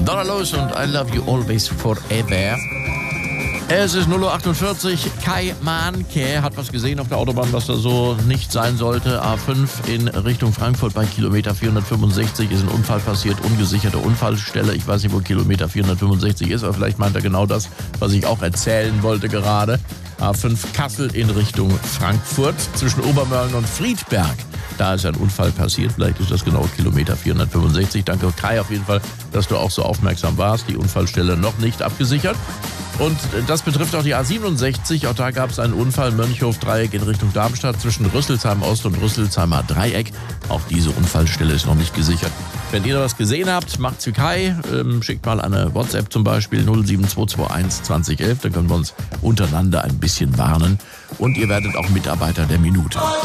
Donna Loos und I Love You Always Forever. Es ist 0:48 Uhr. Kai Mahnke hat was gesehen auf der Autobahn, was da so nicht sein sollte. A5 in Richtung Frankfurt bei Kilometer 465 ist ein Unfall passiert, ungesicherte Unfallstelle. Ich weiß nicht, wo Kilometer 465 ist, aber vielleicht meint er genau das, was ich auch erzählen wollte gerade. A5 Kassel in Richtung Frankfurt zwischen Obermörlen und Friedberg. Da ist ein Unfall passiert. Vielleicht ist das genau Kilometer 465. Danke, Kai, auf jeden Fall, dass du auch so aufmerksam warst. Die Unfallstelle noch nicht abgesichert. Und das betrifft auch die A67. Auch da gab es einen Unfall. Mönchhof-Dreieck in Richtung Darmstadt zwischen Rüsselsheim Ost und Rüsselsheimer Dreieck. Auch diese Unfallstelle ist noch nicht gesichert. Wenn ihr was gesehen habt, macht's wie Kai. Schickt mal eine WhatsApp zum Beispiel 07221 2011. Dann können wir uns untereinander ein bisschen warnen. Und ihr werdet auch Mitarbeiter der Minute.